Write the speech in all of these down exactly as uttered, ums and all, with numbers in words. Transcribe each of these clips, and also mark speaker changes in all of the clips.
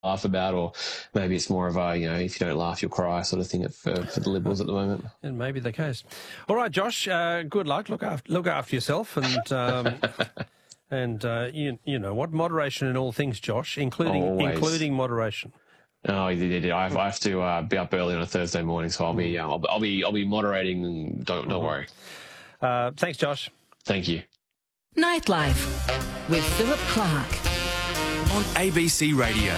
Speaker 1: laugh about, or maybe it's more of a, you know, if you don't laugh, you'll cry sort of thing for, for the Liberals at the moment.
Speaker 2: It may be the case. All right, Josh, uh, good luck. Look after, look after yourself, and um, and uh, you, you know what, moderation in all things, Josh, including
Speaker 1: Always.
Speaker 2: including moderation.
Speaker 1: Oh, you did. I have, I have to uh, be up early on a Thursday morning, so I'll be, uh, I'll, I'll be, I'll be moderating. And don't, don't worry.
Speaker 2: Uh, thanks, Josh.
Speaker 1: Thank you.
Speaker 3: Nightlife with Philip Clark
Speaker 4: on A B C Radio.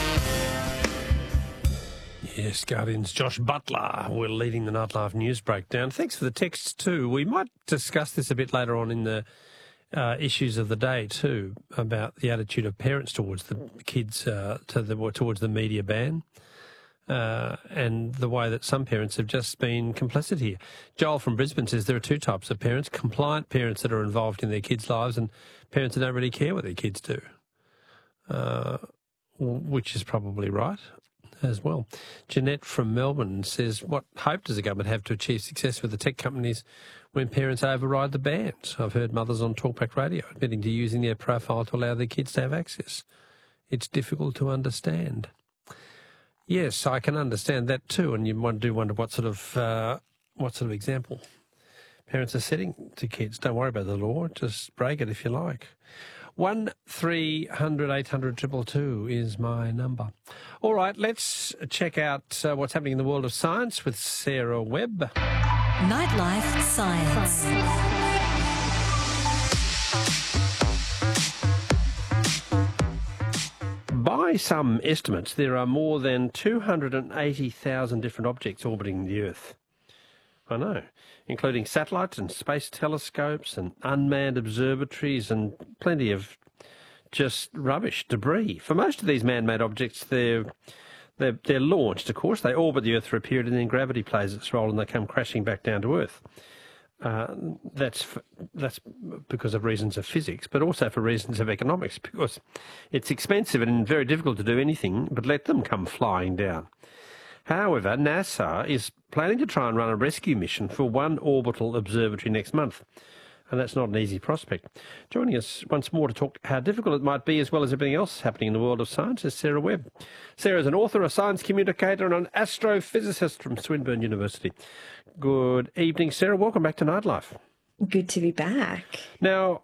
Speaker 2: Yes, Guardian's Josh Butler. We're leading the Nightlife news breakdown. Thanks for the texts too. We might discuss this a bit later on in the uh, issues of the day too, about the attitude of parents towards the kids, uh, to the towards the media ban, uh, and the way that some parents have just been complicit here. Joel from Brisbane says there are two types of parents: compliant parents that are involved in their kids' lives, and parents that don't really care what their kids do, uh, which is probably right as well. Jeanette from Melbourne says, what hope does the government have to achieve success with the tech companies when parents override the bans? I've heard mothers on Talkback Radio admitting to using their profile to allow their kids to have access. It's difficult to understand. Yes, I can understand that too, and you do wonder what sort of uh, what sort of example parents are setting to kids. Don't worry about the law, just break it if you like. One three hundred eight hundred two two two is my number. All right, let's check out uh, what's happening in the world of science with Sarah Webb.
Speaker 3: Nightlife Science.
Speaker 2: By some estimates, there are more than two hundred eighty thousand different objects orbiting the Earth. I know, including satellites and space telescopes and unmanned observatories and plenty of just rubbish, debris. For most of these man-made objects, they're, they're, they're launched, of course. They orbit the Earth for a period and then gravity plays its role and they come crashing back down to Earth. Uh, that's that's because of reasons of physics, but also for reasons of economics, because it's expensive and very difficult to do anything but let them come flying down. However, NASA is planning to try and run a rescue mission for one orbital observatory next month, and that's not an easy prospect. Joining us once more to talk how difficult it might be, as well as everything else happening in the world of science, is Sarah Webb. Sarah is an author, a science communicator, and an astrophysicist from Swinburne University. Good evening, Sarah. Welcome back to Nightlife.
Speaker 5: Good to be back.
Speaker 2: Now,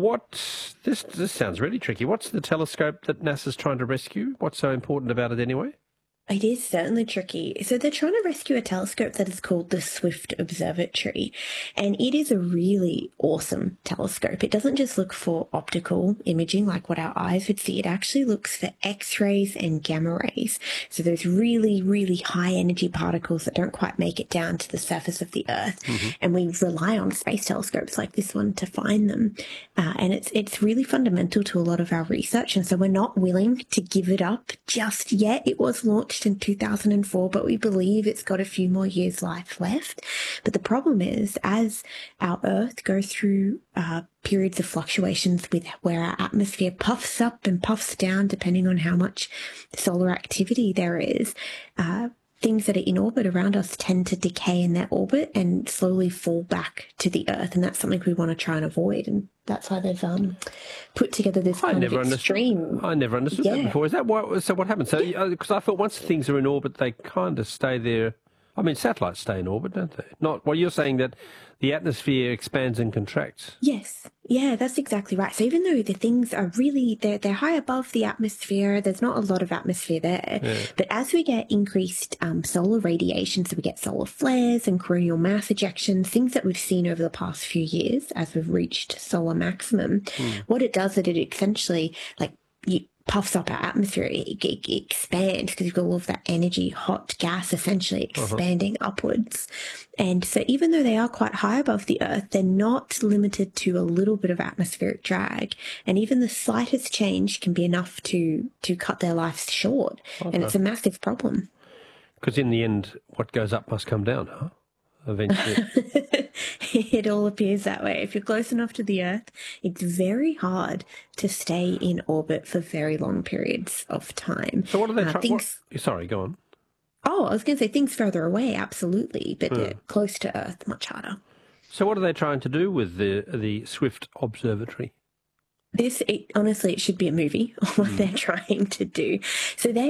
Speaker 2: what this this sounds really tricky. What's the telescope that NASA's trying to rescue? What's so important about it anyway?
Speaker 5: It is certainly tricky. So they're trying to rescue a telescope that is called the Swift Observatory, and it is a really awesome telescope. It doesn't just look for optical imaging like what our eyes would see. It actually looks for X-rays and gamma rays. So those really, really high energy particles that don't quite make it down to the surface of the Earth. Mm-hmm. And we rely on space telescopes like this one to find them. Uh, and it's, it's really fundamental to a lot of our research. And so we're not willing to give it up just yet. It was launched in two thousand four, but we believe it's got a few more years life left. But the problem is, as our Earth goes through uh, periods of fluctuations with where our atmosphere puffs up and puffs down, depending on how much solar activity there is, uh, things that are in orbit around us tend to decay in their orbit and slowly fall back to the Earth. And that's something we want to try and avoid. And that's why they've um, put together this
Speaker 2: I
Speaker 5: kind
Speaker 2: never
Speaker 5: of extreme...
Speaker 2: Understood. I never understood
Speaker 5: yeah.
Speaker 2: that before. Is that what, so what happens? So, because I thought once things are in orbit, they kind of stay there. I mean, satellites stay in orbit, don't they? Not, well, you're saying that the atmosphere expands and contracts.
Speaker 5: Yes. Yeah, that's exactly right. So even though the things are really, they're, they're high above the atmosphere, there's not a lot of atmosphere there. Yeah. But as we get increased um, solar radiation, so we get solar flares and coronal mass ejections, things that we've seen over the past few years as we've reached solar maximum, mm. what it does is it essentially, like, you, puffs up our atmosphere, it, it, it expands because you've got all of that energy, hot gas essentially expanding uh-huh. upwards. And so even though they are quite high above the Earth, they're not limited to a little bit of atmospheric drag. And even the slightest change can be enough to, to cut their lives short. Okay. And it's a massive problem.
Speaker 2: Because in the end, what goes up must come down, huh? Eventually.
Speaker 5: It all appears that way. If you're close enough to the Earth, it's very hard to stay in orbit for very long periods of time.
Speaker 2: So what are they
Speaker 5: uh,
Speaker 2: trying?
Speaker 5: things...
Speaker 2: Sorry, go on.
Speaker 5: Oh, I was going to say things further away, absolutely, but
Speaker 2: mm.
Speaker 5: uh, close to Earth, much harder.
Speaker 2: So what are they trying to do with the the Swift Observatory?
Speaker 5: This, it, honestly, it should be a movie, what they're trying to do. So they